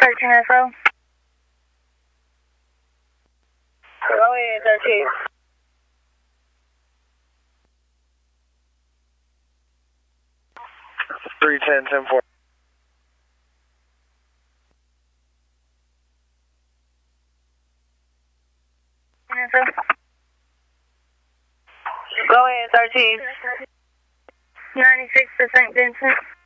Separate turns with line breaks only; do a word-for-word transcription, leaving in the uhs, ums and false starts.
thirteen S O. Go ahead, thirteen.
three ten, ten four.
Go ahead, thirteen. ninety-six percent Vincent.